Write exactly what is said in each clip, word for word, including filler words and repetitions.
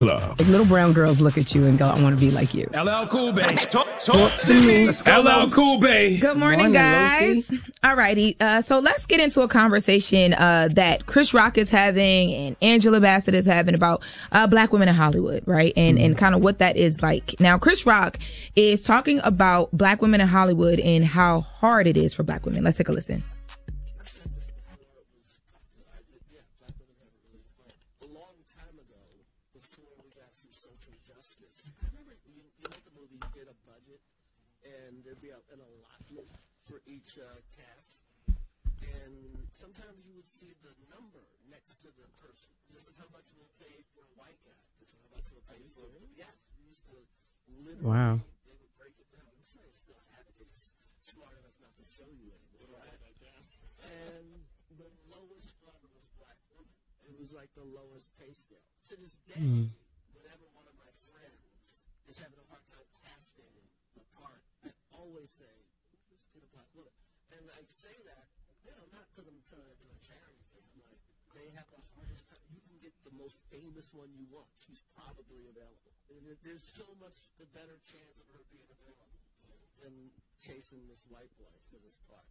Club. Like little brown girls look at you and go, I want to be like you. L L Cool Bay. Talk, talk to me. L L Cool Bay. Good morning, morning guys. All righty. Uh, so let's get into a conversation uh, that Chris Rock is having and Angela Bassett is having about uh, black women in Hollywood, right? And, mm-hmm. and kind of what that is like. Now, Chris Rock is talking about black women in Hollywood and how hard it is for black women. Let's take a listen. Wow. And the lowest one was black woman. It was like the lowest pay scale. To this day, mm. whenever one of my friends is having a hard time casting a part, I always say, let's get a black woman. And I say that, you know, not because I'm trying to do a charity thing. I'm like, they have the hardest time. You can get the most famous one you want. She's probably available. There's so much the better chance of her being available than chasing this white boy for this part.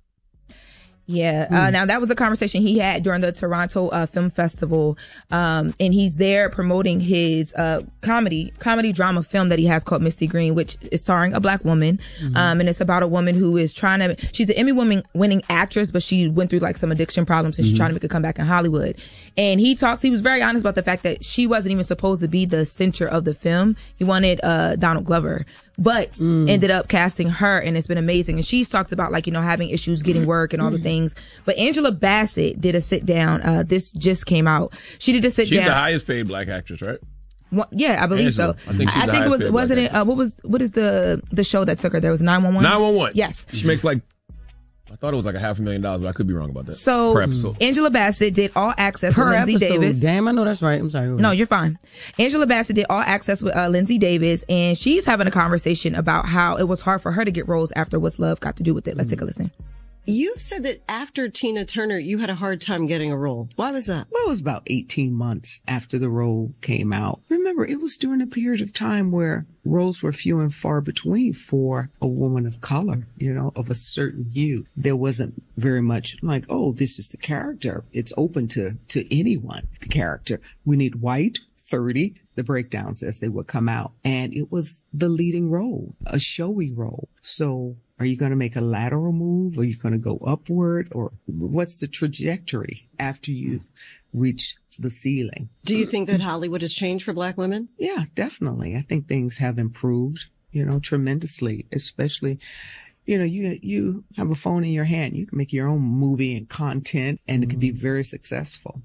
Yeah. Uh, mm. Now that was a conversation he had during the Toronto uh, Film Festival. Um, and he's there promoting his, uh, comedy, comedy drama film that he has called Misty Green, which is starring a black woman. Mm-hmm. Um, and it's about a woman who is trying to, she's an Emmy woman winning actress, but she went through like some addiction problems and mm-hmm. she's trying to make a comeback in Hollywood. And he talks, he was very honest about the fact that she wasn't even supposed to be the center of the film. He wanted, uh, Donald Glover, but mm. ended up casting her, and it's been amazing. And she's talked about like, you know, having issues getting work and all the things. But Angela Bassett did a sit down. Uh, this just came out. She did a sit She's down. She's the highest paid black actress, right? Well, yeah, I believe Angela. so. I think, she's I the think it was, paid wasn't it, uh, what was, what is the, the show that took her? There was nine one one? nine one one. Yes. She makes like, I thought it was like a half a million dollars, but I could be wrong about that. So, per episode. Angela Bassett did All Access per with Lindsay episode. Davis. Damn, I know that's right. I'm sorry. No, you're fine. Angela Bassett did All Access with uh, Lindsay Davis, and she's having a conversation about how it was hard for her to get roles after What's Love got to do with it. Let's mm. take a listen. You said that after Tina Turner, you had a hard time getting a role. Why was that? Well, it was about eighteen months after the role came out. Remember, it was during a period of time where roles were few and far between for a woman of color, you know, of a certain hue. There wasn't very much like, oh, this is the character. It's open to, to anyone, the character. We need white, thirty, the breakdowns as they would come out. And it was the leading role, a showy role. So are you going to make a lateral move? Are you going to go upward? Or what's the trajectory after you've reached the ceiling? Do you think that Hollywood has changed for black women? Yeah, definitely. I think things have improved, you know, tremendously, especially, you know, you, you have a phone in your hand. You can make your own movie and content, and it can be very successful.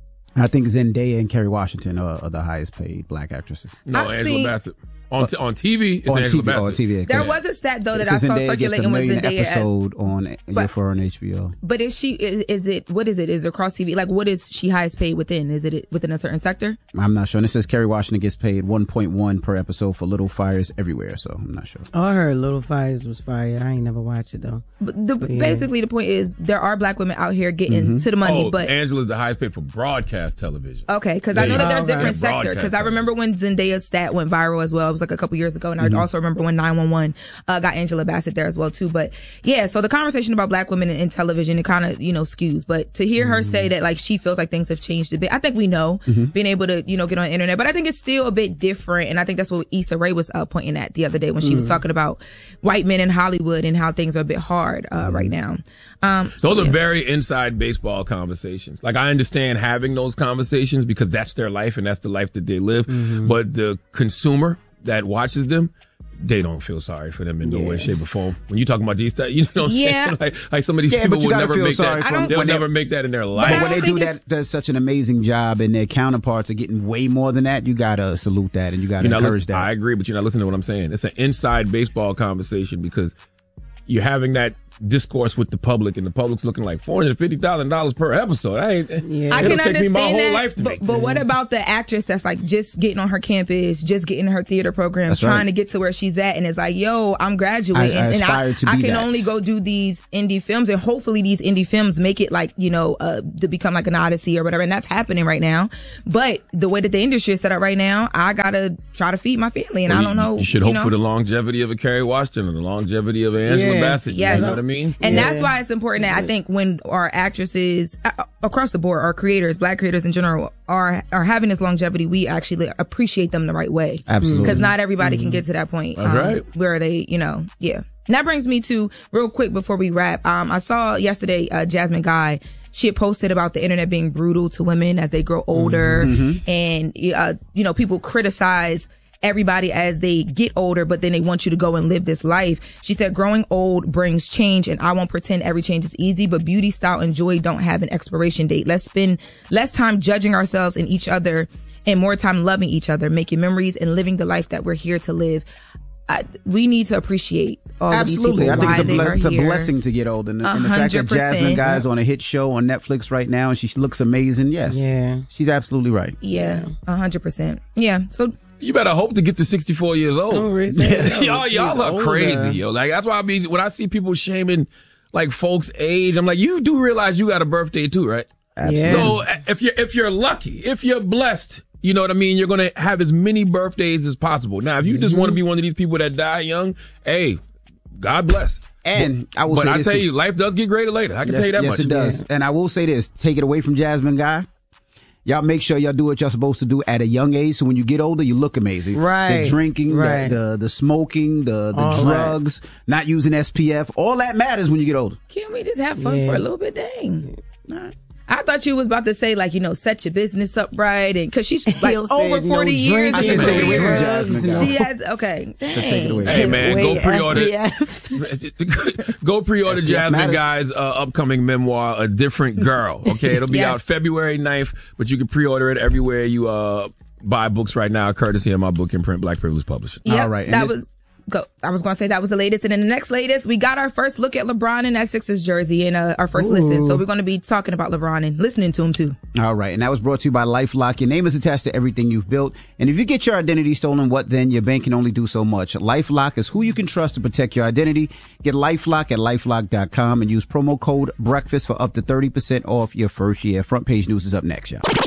I think Zendaya and Kerry Washington are, are the highest paid black actresses. No, I've Angela seen- Bassett. On, t- on T V, it's on Angela T V, Bassett. oh, T V. There was a stat though that so I saw Zendaya circulating gets a with million Zendaya. episode on but, for on H B O. But is she is, is it what is it? Is it across T V? Like what is she highest paid within? Is it within a certain sector? I'm not sure. And it says Kerry Washington gets paid one point one per episode for Little Fires Everywhere. So I'm not sure. Oh, I heard Little Fires was fire. I ain't never watched it though. But the, but yeah. basically the point is there are black women out here getting mm-hmm. to the money. Oh, but Angela's the highest paid for broadcast television. Okay, because I know that there's oh, different right. sector. Because I remember when Zendaya's stat went viral as well. It was like a couple years ago, and mm-hmm. I also remember when nine one one uh, got Angela Bassett there as well too. But yeah, so the conversation about black women in, in television, it kind of, you know, skews. But to hear mm-hmm. her say that like she feels like things have changed a bit, I think we know mm-hmm. being able to, you know, get on the internet. But I think it's still a bit different. And I think that's what Issa Rae was uh, pointing at the other day when she mm-hmm. was talking about white men in Hollywood and how things are a bit hard uh, mm-hmm. right now. Um, Those so, are yeah. very inside baseball conversations. Like I understand having those conversations because that's their life and that's the life that they live. Mm-hmm. But the consumer that watches them, they don't feel sorry for them in no yeah. way, shape, or form. When you talk about these stuff, you know what I'm yeah. saying? Like, like some of these yeah, people would never make that. They'll when never they, make that in their life. But when they do that, does such an amazing job, and their counterparts are getting way more than that. You gotta salute that, and you gotta encourage listen, that. I agree, but you're not listening to what I'm saying. It's an inside baseball conversation because you're having that discourse with the public, and the public's looking like four hundred fifty thousand dollars per episode. I ain't. Yeah. I It'll can take understand me my whole that, life to but, make but what about the actress that's like just getting on her campus, just getting her theater program, That's trying right. to get to where she's at, and it's like, yo, I'm graduating, I- I and aspire I, to I be can that. only go do these indie films, and hopefully these indie films make it like, you know, uh, to become like an Odyssey or whatever, and that's happening right now. But the way that the industry is set up right now, I gotta try to feed my family, and Well, I you- don't know. You should hope know? for the longevity of a Kerry Washington and the longevity of an Angela Yeah. Bassett. Yes. You know what I mean? And Yeah. that's why it's important that I think when our actresses uh, across the board, our creators, black creators in general, are are having this longevity, we actually appreciate them the right way. Absolutely. Because not everybody can get to that point That's um, right. where they, you know, yeah. And that brings me to, real quick before we wrap, um, I saw yesterday uh, Jasmine Guy. She had posted about the internet being brutal to women as they grow older, and uh, you know, people criticize everybody as they get older, but then they want you to go and live this life. She said, growing old brings change, and I won't pretend every change is easy, but beauty, style, and joy don't have an expiration date. Let's spend less time judging ourselves and each other and more time loving each other, making memories, and living the life that we're here to live. I, we need to appreciate all Absolutely. of these people, I think why it's a, they ble- are it's a here. blessing to get old. And, A and the fact that hundred percent. Jasmine Guy is on a hit show on Netflix right now and she looks amazing. Yes. Yeah. She's absolutely right. Yeah, a hundred percent. Yeah. So You better hope to get to sixty-four years old. Oh, really? Yes. y'all, She's y'all are older. crazy, yo. Like, that's why I mean, when I see people shaming, like, folks' age, I'm like, you do realize you got a birthday too, right? Absolutely. Yeah. So, uh, if you're, if you're lucky, if you're blessed, you know what I mean? You're going to have as many birthdays as possible. Now, if you just want to be one of these people that die young, hey, God bless. And I will But say I this tell too. you, life does get greater later. I can yes, tell you that yes, much. it does. And I will say this: take it away from Jasmine Guy. Y'all make sure y'all do what y'all supposed to do at a young age, so when you get older, you look amazing. Right. The drinking, Right. the, the the smoking, the the All drugs, not using S P F, all that matters when you get older. can we just have fun Yeah. for a little bit? Dang. I thought you was about to say, like, you know, set your business up right, and because she's like He'll over say forty no years drinking, in I said take it away from career. Jasmine Guy. She has okay. Dang. take it away. Hey, man, go Wait, pre-order. S P F. Go pre-order S P F Jasmine matters. Guy's uh, upcoming memoir, A Different Girl. Okay, it'll be Yes. out February ninth, but you can pre-order it everywhere you uh, buy books right now, courtesy of my book imprint, Black Privilege Publishing. Yep, All right, and that this- was. Go. I was going to say that was the latest, and then the next latest, we got our first look at LeBron in that Sixers jersey in uh, our first listen. So we're going to be talking about LeBron and listening to him too. All right, and that was brought to you by LifeLock. Your name is attached to everything you've built, and if you get your identity stolen, what then? Your bank can only do so much. LifeLock is who you can trust to protect your identity. Get LifeLock at lifelock dot com and use promo code BREAKFAST for up to thirty percent off your first year. Front Page News is up next, y'all.